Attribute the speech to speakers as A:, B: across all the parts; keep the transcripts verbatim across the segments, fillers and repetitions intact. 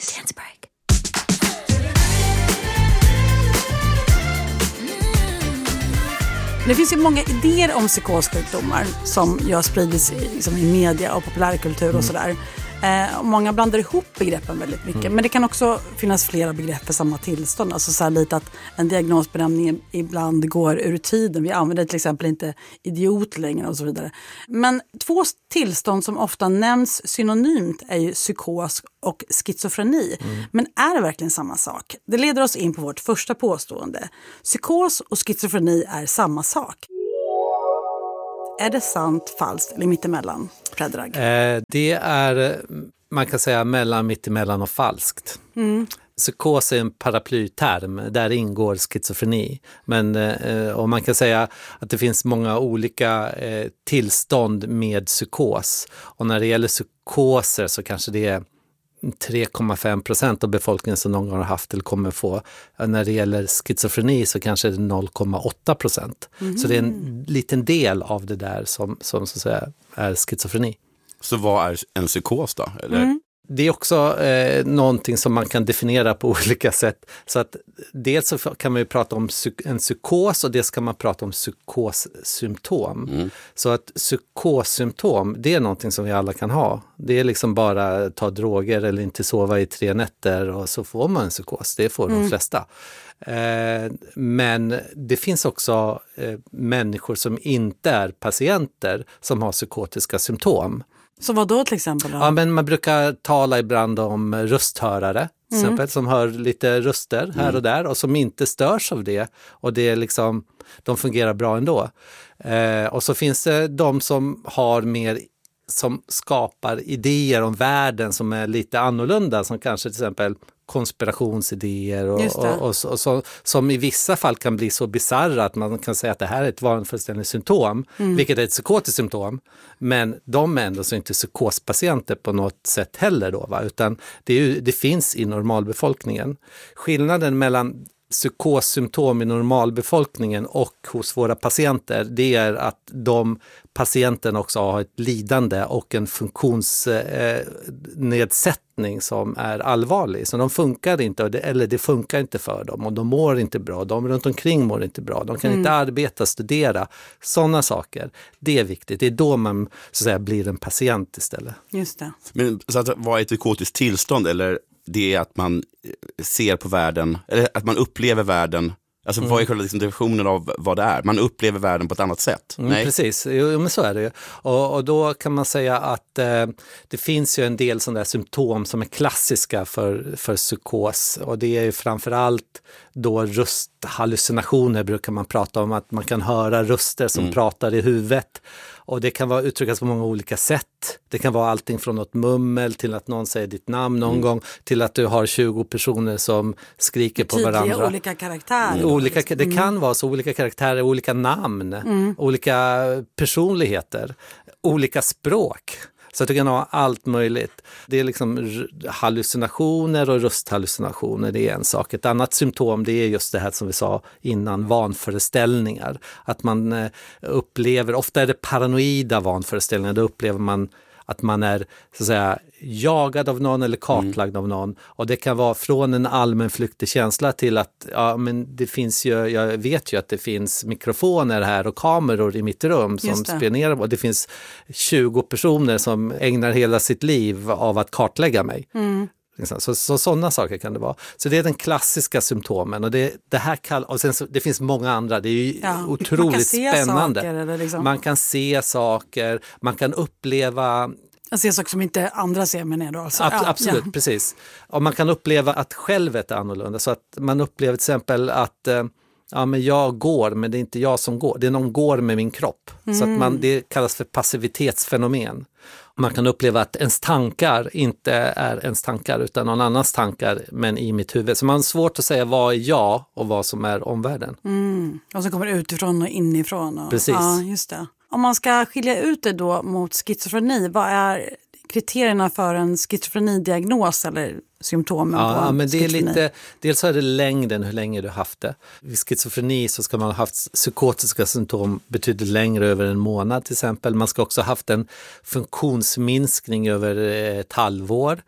A: Det finns ju många idéer om psykossjukdomar som jag sprids i, liksom i media och populärkultur och mm. sådär. Eh, och många blandar ihop begreppen väldigt mycket. Mm. Men det kan också finnas flera begrepp för samma tillstånd. Alltså så här lite att en diagnosbenämning ibland går ur tiden. Vi använder till exempel inte idiot längre och så vidare. Men två tillstånd som ofta nämns synonymt är ju psykos och schizofreni. Mm. Men är det verkligen samma sak? Det leder oss in på vårt första påstående. Psykos och schizofreni är samma sak. Är det sant, falskt eller mittemellan, Predrag?
B: Eh, det är, man kan säga, mellan mittemellan och falskt. Mm. Psykos är en paraplyterm, där ingår schizofreni. Men eh, och man kan säga att det finns många olika eh, tillstånd med psykos. Och när det gäller psykoser så kanske det är tre komma fem procent av befolkningen som någon gång har haft eller kommer få. När det gäller schizofreni så kanske det är noll komma åtta procent. Mm. Så det är en liten del av det där som, som så att säga är schizofreni.
C: Så vad är en psykos då? Eller?
B: Mm. Det är också eh, någonting som man kan definiera på olika sätt. Så att dels så kan man ju prata om psyk- en psykos och dels kan man prata om psykossymptom. Mm. Så att psykossymptom, det är någonting som vi alla kan ha. Det är liksom bara ta droger eller inte sova i tre nätter och så får man en psykos. Det får mm. de flesta. Eh, men det finns också eh, människor som inte är patienter som har psykotiska symptom.
A: Så vad då till exempel? Då?
B: Ja, men man brukar tala ibland om rösthörare till
A: mm.
B: exempel, som hör lite röster här mm. och där och som inte störs av det. Och det är liksom, de fungerar bra ändå. Eh, och så finns det de som har mer, som skapar idéer om världen som är lite annorlunda, som kanske till exempel konspirationsidéer och, och, och, och, och så, som i vissa fall kan bli så bizarra att man kan säga att det här är ett vanföreställande symptom, mm. vilket är ett psykotiskt symptom, men de är ändå så inte psykospatienter på något sätt heller då, va? Utan det, är ju, det finns i normalbefolkningen. Skillnaden mellan psykossymptom i normalbefolkningen och hos våra patienter, det är att de patienten också har ett lidande och en funktionsnedsättning eh, som är allvarlig. Så de funkar inte, eller det funkar inte för dem och de mår inte bra, de runt omkring mår inte bra, de kan mm. inte arbeta, studera, sådana saker. Det är viktigt, det är då man så att säga blir en patient istället.
A: Just det.
C: Men så att, vad är ett psykotiskt tillstånd, eller det är att man ser på världen, eller att man upplever världen, alltså mm. vad är själva liksom definitionen av vad det är? Man upplever världen på ett annat sätt.
B: Mm,
C: Nej.
B: Precis, jo, men så är det ju. Och, och då kan man säga att eh, det finns ju en del sådana där symptom som är klassiska för, för psykos. Och det är ju framförallt då rösthallucinationer brukar man prata om, att man kan höra röster som mm. pratar i huvudet. Och det kan vara uttryckas på många olika sätt. Det kan vara allting från något mummel till att någon säger ditt namn någon mm. gång, till att du har tjugo personer som skriker på
A: tydliga
B: varandra.
A: Olika karaktärer.
B: Olika, det kan vara så, olika karaktärer, olika namn, mm. olika personligheter, olika språk. Så att du kan ha allt möjligt. Det är liksom hallucinationer och rösthallucinationer, det är en sak. Ett annat symptom, det är just det här som vi sa innan, vanföreställningar. Att man upplever, ofta är det paranoida vanföreställningar, då upplever man att man är så att säga jagad av någon eller kartlagd mm. av någon. Och det kan vara från en allmän flyktig känsla till att ja, men det finns ju, jag vet ju att det finns mikrofoner här och kameror i mitt rum som spionerar, och det finns tjugo personer som ägnar hela sitt liv av att kartlägga mig. Mm. Så, så sådana saker kan det vara. Så det är den klassiska symptomen, och det, det här kall, och sen så, det finns många andra. Det är ju ja, otroligt spännande. Saker, liksom. Man kan se saker, man kan uppleva.
A: Jag ser saker som inte andra ser, men är då alltså.
B: Ab-
A: ja,
B: absolut,
A: ja.
B: precis. Och man kan uppleva att självet är annorlunda, så att man upplever till exempel att eh, ja, men jag går, men det är inte jag som går. Det är någon går med min kropp. Mm. Så att man, det kallas för passivitetsfenomen. Man kan uppleva att ens tankar inte är ens tankar utan någon annans tankar, men i mitt huvud. Så man har svårt att säga vad är jag och vad som är omvärlden.
A: Mm. Och så kommer det utifrån och inifrån. Och,
B: precis.
A: Ja, just det. Om man ska skilja ut det då mot schizofreni, vad är kriterierna för en schizofrenidiagnos eller symptomen
B: ja,
A: på
B: ja, men det är
A: schizofreni?
B: lite, dels är det längden, hur länge du har haft det. Vid schizofreni så ska man ha haft psykotiska symptom betydligt längre, över en månad till exempel. Man ska också ha haft en funktionsminskning över ett halvår.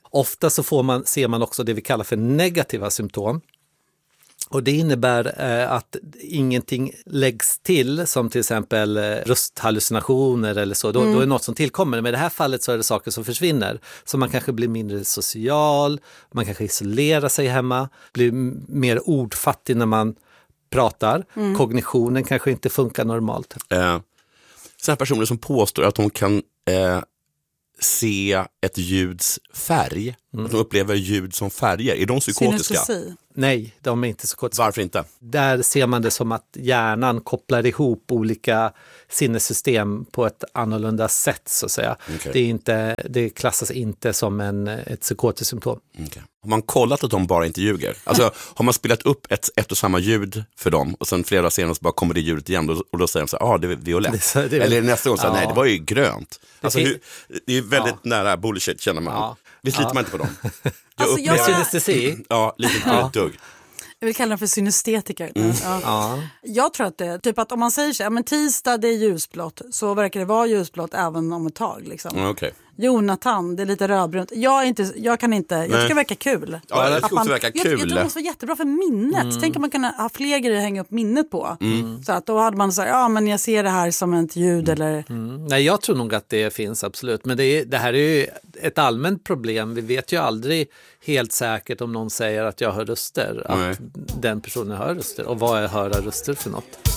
B: Ofta så får man, ser man också det vi kallar för negativa symptom. Och det innebär eh, att ingenting läggs till, som till exempel eh, rösthallucinationer eller så. Då, mm. då är det något som tillkommer. Men i det här fallet så är det saker som försvinner. Så man kanske blir mindre social, man kanske isolerar sig hemma, blir m- mer ordfattig när man pratar. Mm. Kognitionen kanske inte funkar normalt.
C: Eh, så här personer som påstår att de kan eh, se ett ljuds färg, mm. att de upplever ljud som färger, är de psykotiska?
A: Synestesi.
B: Nej, de är inte psykotiska.
C: Varför inte?
B: Där ser man det som att hjärnan kopplar ihop olika sinnessystem på ett annorlunda sätt, så att säga. Okay. Det, är inte, det klassas inte som en, ett psykotiskt symptom.
C: Okay. Har man kollat att de bara inte ljuger? Alltså, har man spelat upp ett, ett och samma ljud för dem och sen flera dagar senare så bara kommer det ljudet igen och, och då säger de så här, ja ah, det är violett. Det, så, det är, eller nästa gång så här, ja. nej det var ju grönt. Alltså, hur, det är väldigt ja. nära bullshit känner man. Ja. Vi sliter ja. man inte på dem. Jag
A: alltså, jag...
B: synestesi?
C: Ja, lite ja. dugg.
A: Jag vill kalla den för synestetiker.
C: Mm.
A: Ja.
B: Ja.
A: Jag tror att det typ att om man säger så här, men tisdag det är ljusblått, så verkar det vara ljusblått även om ett tag. Liksom.
C: Mm, okay.
A: Jonathan, det är lite rödbrunt. Jag, är inte, jag kan inte, jag tycker det verkar kul.
C: Ja, jag tycker det verkar kul.
A: Jag, jag tror det måste vara jättebra för minnet. Mm. Tänk om man kunde ha fler grejer att hänga upp minnet på. Mm. Så att då hade man sagt, ja men jag ser det här som ett ljud mm. eller...
B: Mm. Nej, jag tror nog att det finns absolut. Men det, är, det här är ju ett allmänt problem. Vi vet ju aldrig helt säkert om någon säger att jag hör röster. Att Nej. den personen hör röster. Och vad är höra röster för något?